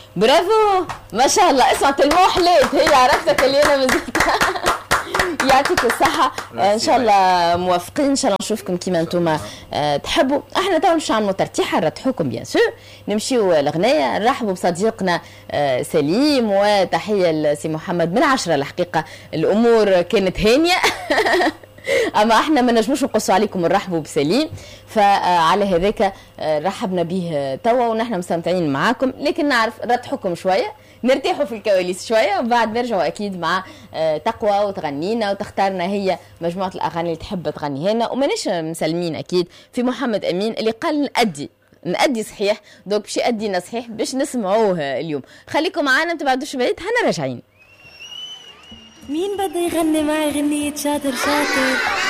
برافو ما شاء الله. اسمع تلمو حليت هي عرفتك اللي انا مازلت. يعطيك الصحة ان شاء الله موافقين ان شاء الله نشوفكم كيما انتم تحبوا. احنا تو مش نعملوا ترتيحة نرتحوكم بيان سور نمشيو الغنية نرحبوا بصديقنا سليم وتحية لسي محمد من 10 الحقيقة الامور كانت هانية. اما احنا ما نجموش نقصوا عليكم نرحبوا بسليم فعلى هذاك رحبنا به توا ونحن مستمتعين معاكم لكن نعرف نرتحوكم شوية نرتاحوا في الكواليس شويه وبعد نرجعوا اكيد مع تقوى وتغنينا وتختارنا هي مجموعه الاغاني اللي تحب تغنيها لنا ومانيش مسلمين اكيد في محمد امين اللي قال نأدي صحيح دوك باش يأدينا صحيح باش نسمعوه اليوم. خليكم معنا ما تبعدوش بعيد هنا راجعين. مين بده يغني معي غنية شاطر شاطر